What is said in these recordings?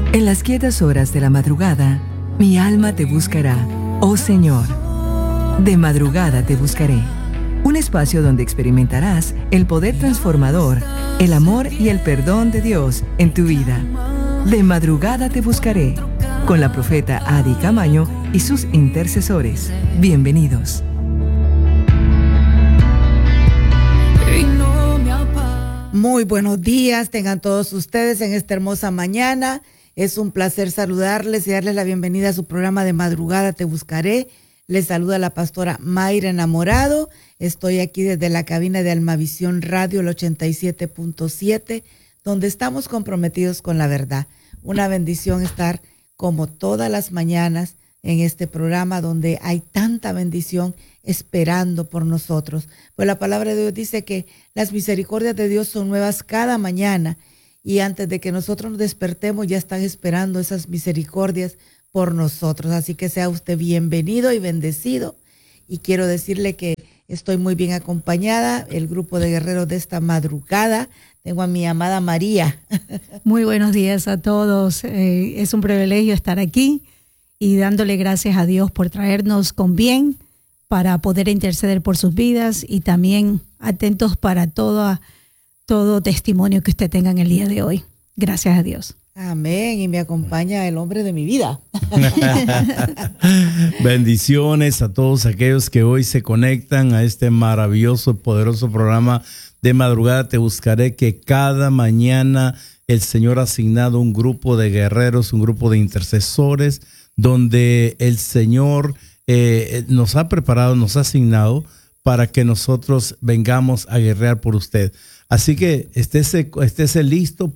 En las quietas horas de la madrugada, mi alma te buscará, oh Señor. De madrugada te buscaré. Un espacio donde experimentarás el poder transformador, el amor y el perdón de Dios en tu vida. De madrugada te buscaré, con la profeta Adi Camayo y sus intercesores. Bienvenidos. Muy buenos días, tengan todos ustedes en esta hermosa mañana. Es un placer saludarles y darles la bienvenida a su programa de Madrugada Te Buscaré. Les saluda la pastora Mayra Enamorado. Estoy aquí desde la cabina de Almavisión Radio, el 87.7, donde estamos comprometidos con la verdad. Una bendición estar como todas las mañanas en este programa donde hay tanta bendición esperando por nosotros. Pues la palabra de Dios dice que las misericordias de Dios son nuevas cada mañana. Y antes de que nosotros nos despertemos ya están esperando esas misericordias por nosotros. Así que sea usted bienvenido y bendecido. Y quiero decirle que estoy muy bien acompañada. El grupo de guerreros de esta madrugada. Tengo a mi amada María. Muy buenos días a todos. Es un privilegio estar aquí y dándole gracias a Dios por traernos con bien para poder interceder por sus vidas y también atentos para todo testimonio que usted tenga en el día de hoy. Gracias a Dios. Amén. Y me acompaña el hombre de mi vida. Bendiciones a todos aquellos que hoy se conectan a este maravilloso, poderoso programa de Madrugada Te Buscaré, que cada mañana el Señor ha asignado un grupo de guerreros, un grupo de intercesores, donde el Señor nos ha preparado, nos ha asignado para que nosotros vengamos a guerrear por usted. Así que estése listo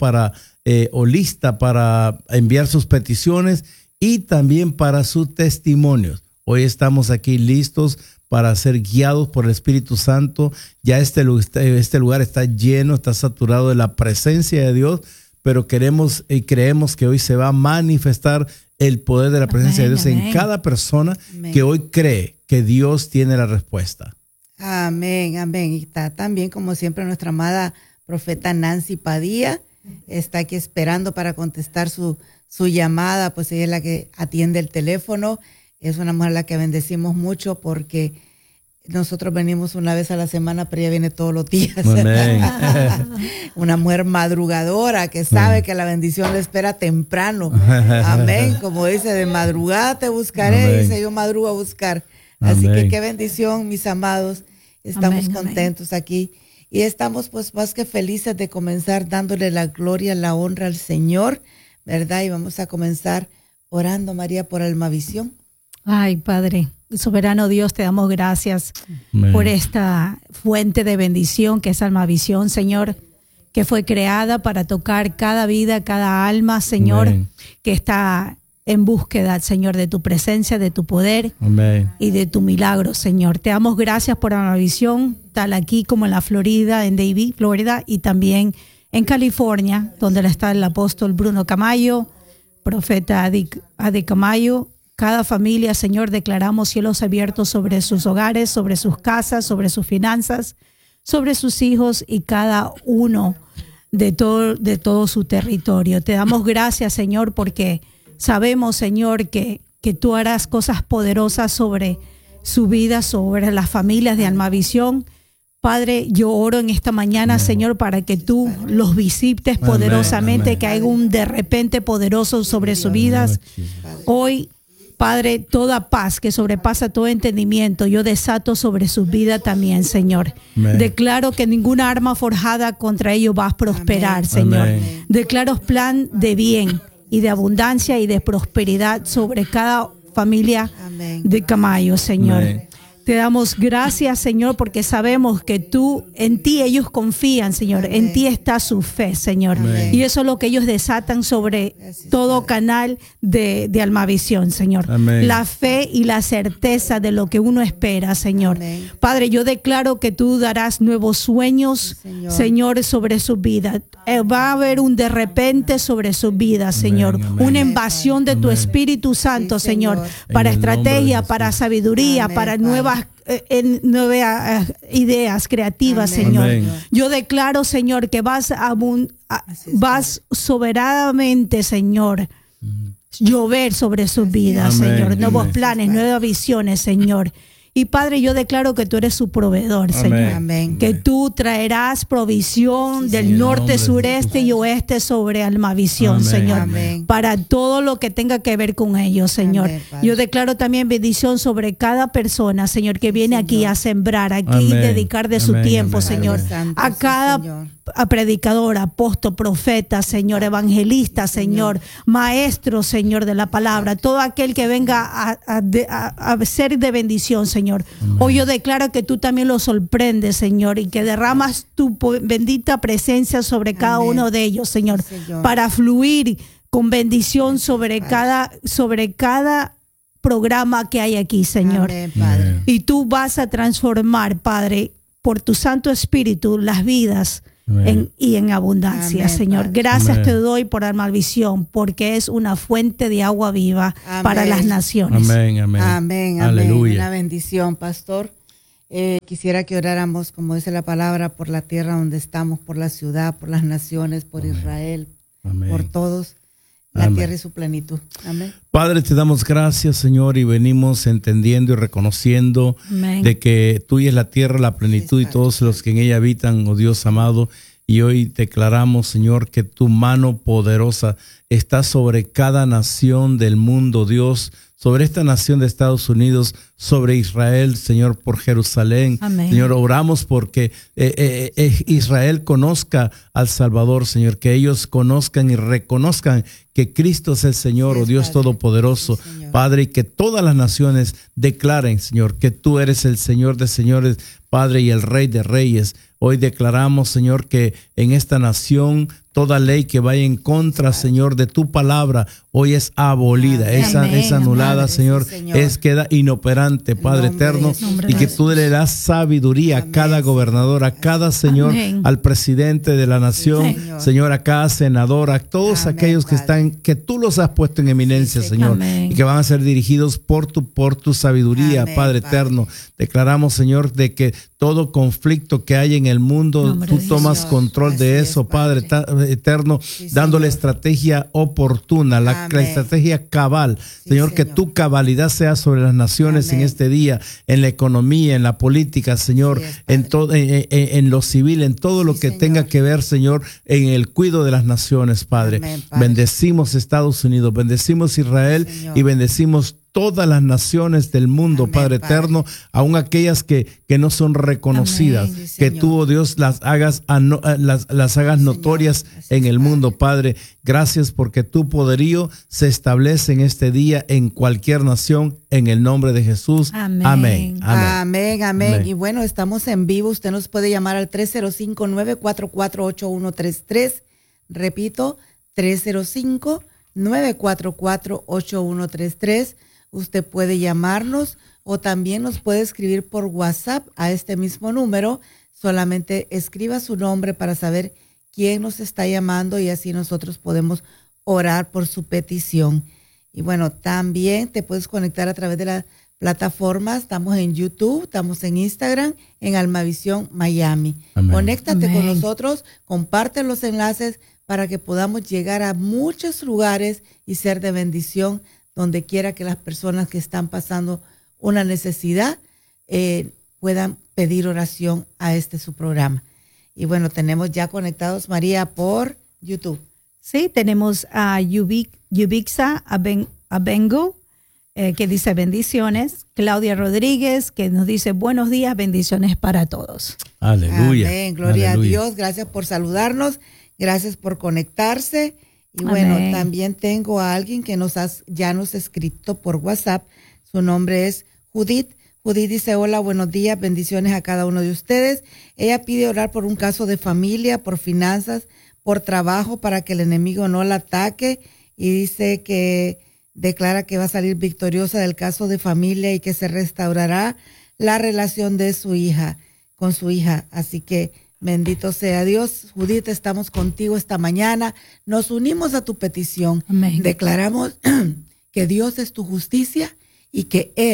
o lista para enviar sus peticiones y también para sus testimonios. Hoy estamos aquí listos para ser guiados por el Espíritu Santo. Ya este lugar está lleno, está saturado de la presencia de Dios, pero queremos y creemos que hoy se va a manifestar el poder de la presencia de Dios en cada persona que hoy cree que Dios tiene la respuesta. Amén, amén. Y está también, como siempre, nuestra amada profeta Nancy Padilla. Está aquí esperando para contestar su llamada, pues ella es la que atiende el teléfono. Es una mujer a la que bendecimos mucho porque nosotros venimos una vez a la semana, pero ella viene todos los días. Amén. Una mujer madrugadora que sabe que la bendición le espera temprano. Amén. Como dice, de madrugada te buscaré. Amén. Dice, yo madrugo a buscar. Así que qué bendición, mis amados. Estamos contentos aquí y estamos pues más que felices de comenzar dándole la gloria, la honra al Señor, ¿verdad? Y vamos a comenzar orando, María, por Almavisión. Ay, Padre, soberano Dios, te damos gracias por esta fuente de bendición que es Almavisión, Señor, que fue creada para tocar cada vida, cada alma, Señor, que está en búsqueda, Señor, de tu presencia, de tu poder y de tu milagro, Señor. Te damos gracias por Almavisión, tal aquí como en la Florida, en Davie, Florida, y también en California, donde está el apóstol Bruno Camayo, profeta Adi Camayo. Cada familia, Señor, declaramos cielos abiertos sobre sus hogares, sobre sus casas, sobre sus finanzas, sobre sus hijos y cada uno de todo su territorio. Te damos gracias, Señor, porque sabemos, Señor, que tú harás cosas poderosas sobre su vida, sobre las familias de Almavisión. Padre, yo oro en esta mañana, Señor, para que tú los visites poderosamente, que haya un de repente poderoso sobre sus vidas. Hoy, Padre, toda paz que sobrepasa todo entendimiento, yo desato sobre su vida también, Señor. Declaro que ninguna arma forjada contra ellos va a prosperar, Señor. Declaro plan de bien y de abundancia y de prosperidad sobre cada familia de Camayo, Señor. Te damos gracias, Señor, porque sabemos que tú, en ti ellos confían, Señor. En ti está su fe, Señor. Y eso es lo que ellos desatan sobre todo canal de Almavisión, Señor. La fe y la certeza de lo que uno espera, Señor. Padre, yo declaro que tú darás nuevos sueños, Señor, sobre su vida. Va a haber un de repente sobre su vida, Señor. Una invasión de tu Espíritu Santo, Señor, para estrategia, para sabiduría, para nuevas ideas creativas, Señor. Yo declaro, Señor, que vas soberanamente, Señor, llover sobre sus vidas, Amén, Señor. Nuevos amén. planes, nuevas visiones, Señor. Y Padre, yo declaro que tú eres su proveedor, Amén. Señor. Amén. Que tú traerás provisión del Señor. norte, En el nombre de sureste y oeste sobre Almavisión, Amén. Señor. Amén. Para todo lo que tenga que ver con ellos, Señor. Amén, Padre. Yo declaro también bendición sobre cada persona, Señor, que viene aquí Señor. a sembrar, aquí Amén. dedicar de su Amén, tiempo, amén. Señor. Padre Santo, A sí, cada Señor. a predicador, apóstol, profeta, Señor, evangelista, Señor, maestro, Señor, de la palabra, todo aquel que venga a ser de bendición, Señor. Hoy yo declaro que tú también los sorprendes, Señor, y que derramas tu bendita presencia sobre cada Amén. uno de ellos, Señor, Sí, Señor. para fluir con bendición sobre cada programa que hay aquí, Señor. Amén, Padre. Amén. Y tú vas a transformar, Padre, por tu Santo Espíritu, las vidas Amén. en abundancia, Amén, Señor. Padre. Gracias Amén. te doy por Almavisión, porque es una fuente de agua viva Amén. para las naciones. Amén, amén. Amén, amén. Aleluya. Una bendición, pastor. Quisiera que oráramos, como dice la palabra, por la tierra donde estamos, por la ciudad, por las naciones, por Israel, Amén. por todos, la Amén. tierra y su plenitud. Amén. Padre, te damos gracias, Señor, y venimos entendiendo y reconociendo Amén. de que tuya es la tierra, la plenitud y todos los que en ella habitan, oh Dios amado. Y hoy declaramos, Señor, que tu mano poderosa está sobre cada nación del mundo, Dios, sobre esta nación de Estados Unidos, sobre Israel, Señor, por Jerusalén. Amén. Señor, oramos porque Israel conozca al Salvador, Señor, que ellos conozcan y reconozcan que Cristo es el Señor, Sí, oh Dios Padre. Todopoderoso, Sí, Señor. Padre, y que todas las naciones declaren, Señor, que tú eres el Señor de señores, Padre, y el Rey de reyes. Hoy declaramos, Señor, que en esta nación toda ley que vaya en contra, Señor, de tu palabra, hoy es abolida, Amén. es anulada, Padre, Señor, sí, Señor. queda inoperante, Padre nombre de eterno, Jesús, y que Padre. tú le das sabiduría a Amén, cada Señor. gobernador, a cada Señor, Amén. al presidente de la nación, Señor. Señor, a cada senador, a todos Amén, aquellos que Padre. están, que tú los has puesto en eminencia, Sí, Señor, Amén. y que van a ser dirigidos por tu sabiduría, Amén, Padre Padre. eterno. Declaramos, Señor, de que todo conflicto que hay en el mundo, Nombre tú de tomas Dios. control de Así es, eso, Padre Padre. eterno, Sí, dándole Señor. estrategia oportuna, la Amén. estrategia cabal. Sí, Señor, que Señor. tu cabalidad sea sobre las naciones Amén. en este día, en la economía, en la política, Señor, Así es, Padre. en todo, en lo civil, en todo lo Sí, que Señor. tenga que ver, Señor, en el cuidado de las naciones, Padre. Amén, Padre. Bendecimos Estados Unidos, bendecimos Israel Señor. y bendecimos todas las naciones del mundo, Amén, Padre Padre. eterno, aun aquellas que no son reconocidas, Amén. Sí, que Señor. tú, oh Dios, las hagas notorias Así en es, el Padre. mundo, Padre. Gracias porque tu poderío se establece en este día en cualquier nación, en el nombre de Jesús. Amén. Amén. Amén, amén. Amén. Y bueno, estamos en vivo. Usted nos puede llamar al 305-944-8133. Repito, 305-944-8133. Usted puede llamarnos o también nos puede escribir por WhatsApp a este mismo número. Solamente escriba su nombre para saber quién nos está llamando y así nosotros podemos orar por su petición. Y bueno, también te puedes conectar a través de las plataformas. Estamos en YouTube, estamos en Instagram, en Almavisión Miami. Amén. Conéctate con Amén. nosotros, comparte los enlaces para que podamos llegar a muchos lugares y ser de bendición donde quiera que las personas que están pasando una necesidad puedan pedir oración a su programa. Y bueno, tenemos ya conectados, María, por YouTube. Sí, tenemos a Yubixa Abengo, que dice bendiciones. Claudia Rodríguez, que nos dice buenos días, bendiciones para todos. Aleluya. Amén, gloria Aleluya. a Dios. Gracias por saludarnos, gracias por conectarse. Y bueno, Amén. también tengo a alguien que ya nos ha escrito por WhatsApp. Su nombre es Judith. Judith dice, hola, buenos días, bendiciones a cada uno de ustedes. Ella pide orar por un caso de familia, por finanzas, por trabajo, para que el enemigo no la ataque. Y dice que declara que va a salir victoriosa del caso de familia y que se restaurará la relación de su hija con su hija. Así que bendito sea Dios. Judith, estamos contigo esta mañana. Nos unimos a tu petición. Amén. Declaramos que Dios es tu justicia y que Él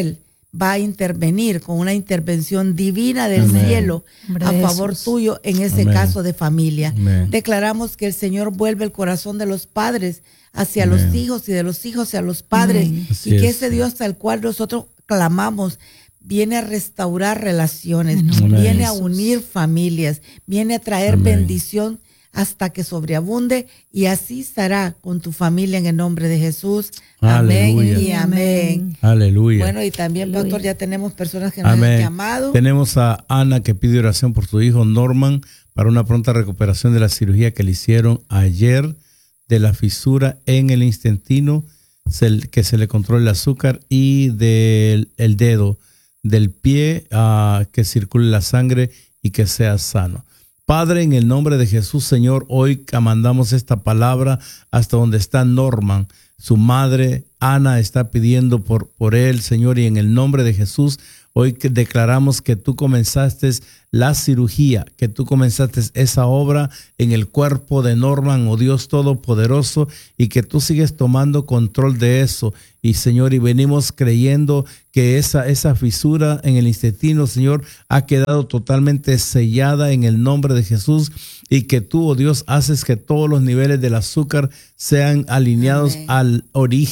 va a intervenir con una intervención divina del cielo a favor tuyo en ese caso de familia. Declaramos que el Señor vuelve el corazón de los padres hacia los hijos y de los hijos hacia los padres, y que ese Dios al cual nosotros clamamos viene a restaurar relaciones, viene a unir familias, viene a traer bendición hasta que sobreabunde, y así será con tu familia en el nombre de Jesús. Amén y amén. Aleluya. Bueno, y también, pastor, ya tenemos personas que nos han llamado. Tenemos a Ana que pide oración por su hijo Norman para una pronta recuperación de la cirugía que le hicieron ayer de la fisura en el intestino, que se le controle el azúcar, y del dedo del pie, que circule la sangre y que sea sano. Padre, en el nombre de Jesús, Señor, hoy mandamos esta palabra hasta donde está Norman. Su madre, Ana, está pidiendo por él, Señor, y en el nombre de Jesús, hoy declaramos que tú comenzaste la cirugía, que tú comenzaste esa obra en el cuerpo de Norman, oh Dios Todopoderoso, y que tú sigues tomando control de eso. Y Señor, y venimos creyendo que esa fisura en el intestino, Señor, ha quedado totalmente sellada en el nombre de Jesús, y que tú, oh Dios, haces que todos los niveles del azúcar sean alineados al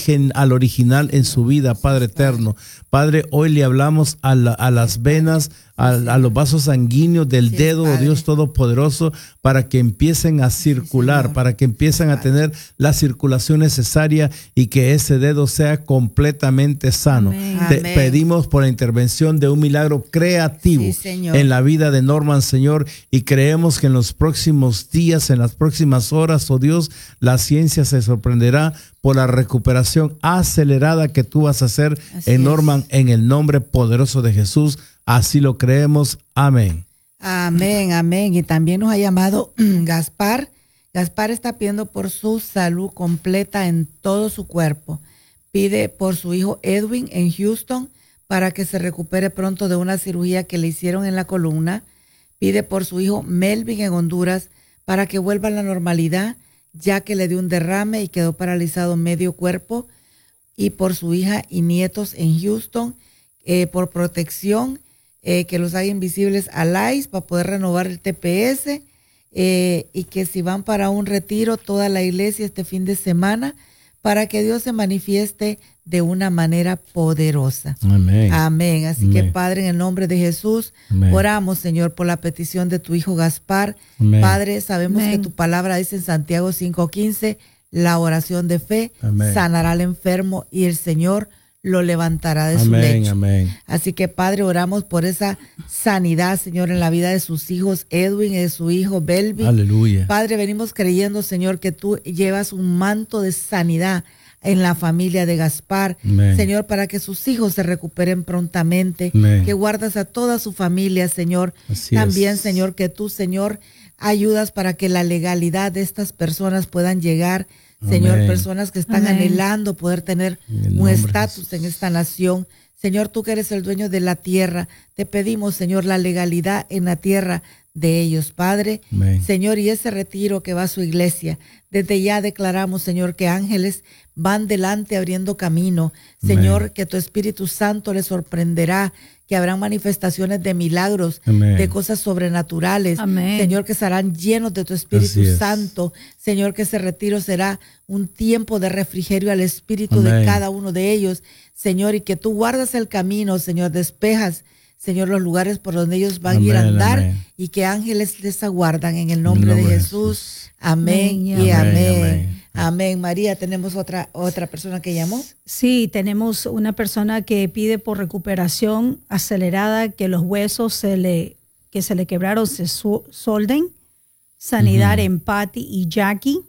original en su vida, Padre eterno. Padre, hoy le hablamos a las venas, a los vasos sanguíneos del dedo, oh Dios Todopoderoso, para que empiecen a circular, para que empiecen a tener la circulación necesaria, y que ese dedo sea completamente sano. Te pedimos por la intervención de un milagro creativo en la vida de Norman, Señor, y creemos que en los próximos días, en las próximas horas, oh Dios, la ciencia se sorprenderá por la recuperación acelerada que tú vas a hacer en Norman, en el nombre poderoso de Jesús. Así lo creemos. Amén. Amén, amén. Y también nos ha llamado Gaspar. Gaspar está pidiendo por su salud completa en todo su cuerpo. Pide por su hijo Edwin en Houston para que se recupere pronto de una cirugía que le hicieron en la columna. Pide por su hijo Melvin en Honduras para que vuelva a la normalidad, ya que le dio un derrame y quedó paralizado medio cuerpo. Y por su hija y nietos en Houston, por protección, que los haga invisibles al ICE para poder renovar el TPS, y que si van para un retiro toda la iglesia este fin de semana, para que Dios se manifieste de una manera poderosa. Amén. Amén. Así que, Padre, en el nombre de Jesús, oramos, Señor, por la petición de tu hijo Gaspar. Padre, sabemos que tu palabra dice en Santiago 5:15, la oración de fe sanará al enfermo y el Señor lo levantará de su lecho. Amén. Así que, Padre, oramos por esa sanidad, Señor, en la vida de sus hijos Edwin y de su hijo Belvin. Aleluya. Padre, venimos creyendo, Señor, que tú llevas un manto de sanidad en la familia de Gaspar, Señor, para que sus hijos se recuperen prontamente, que guardas a toda su familia, Señor. También, Señor, que tú, Señor, ayudas para que la legalidad de estas personas puedan llegar, Señor, personas que están anhelando poder tener un estatus en esta nación. Señor, tú que eres el dueño de la tierra, te pedimos, Señor, la legalidad en la tierra de ellos, Padre. Señor, y ese retiro que va a su iglesia, desde ya declaramos, Señor, que ángeles van delante abriendo camino. Señor, que tu Espíritu Santo les sorprenderá, que habrán manifestaciones de milagros, de cosas sobrenaturales. Señor, que serán llenos de tu Espíritu Santo. Señor, que ese retiro será un tiempo de refrigerio al espíritu de cada uno de ellos. Señor, y que tú guardas el camino, Señor, despejas, Señor, los lugares por donde ellos van a ir a andar, y que ángeles les aguardan en el nombre de Jesús. Amén y amén. Amén. María, ¿tenemos otra persona que llamó? Sí, tenemos una persona que pide por recuperación acelerada, que los huesos que se le quebraron se solden, sanidad en Patty y Jackie.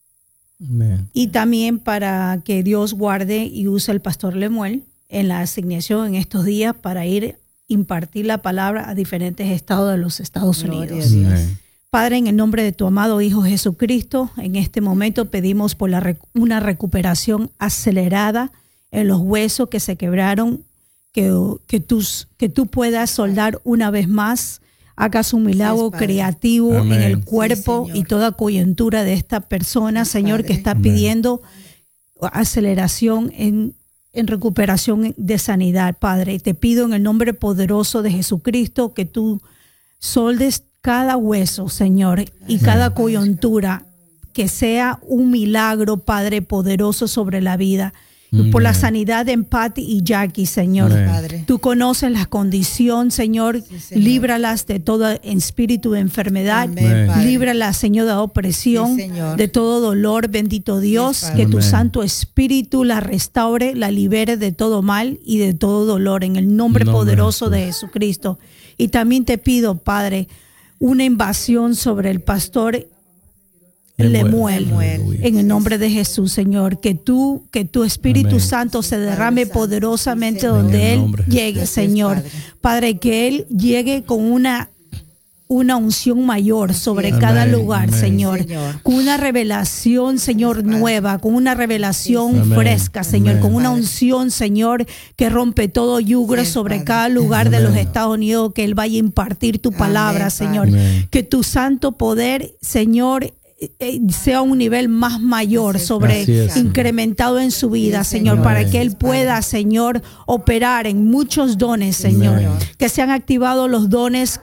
Y también para que Dios guarde y use al pastor Lemuel en la asignación en estos días para ir impartir la palabra a diferentes estados de los Estados Unidos. Padre, en el nombre de tu amado Hijo Jesucristo, en este momento pedimos por una recuperación acelerada en los huesos que se quebraron, que tú puedas soldar una vez más, hagas un milagro creativo en el cuerpo y toda coyuntura de esta persona, Señor, que está pidiendo aceleración en en recuperación de sanidad, Padre. Te pido en el nombre poderoso de Jesucristo que tú soldes cada hueso, Señor, y cada coyuntura, que sea un milagro, Padre, poderoso sobre la vida. Por la sanidad de Patty y Jackie, Señor. Padre. Tú conoces la condición, Señor. Sí, Señor. Líbralas de todo espíritu de enfermedad. Amén, Padre. Líbralas, Señor, de opresión, Sí, Señor. de todo dolor. Bendito Dios, Padre. que tu Amén. Santo Espíritu la restaure, la libere de todo mal y de todo dolor. En el nombre poderoso de Jesucristo. Y también te pido, Padre, una invasión sobre el pastor Lemuel, en el nombre de Jesús, Señor, que tu Espíritu Amén. Santo se derrame Padre Santo, poderosamente sí, Señor. donde En el Él nombre de llegue, Jesús. Señor. Gracias, Padre, que Él llegue con una unción mayor sobre es. cada Amén, lugar, amén. Señor. Señor. Con una revelación, Señor, Padre. nueva, con una revelación Sí, Señor. fresca, Señor, Amén. con una Padre. unción, Señor, que rompe todo yugo Sí, sobre Padre. cada lugar de Amén. los Estados Unidos, que Él vaya a impartir tu Amén, palabra, Padre. Señor. Amén. Que tu santo poder, Señor, sea un nivel más mayor, Así es, sobre Así es. incrementado en su vida, Sí, Señor, Señor. para Amén. que Él pueda, Señor, operar en muchos dones, Señor. Señor. Que sean activados los dones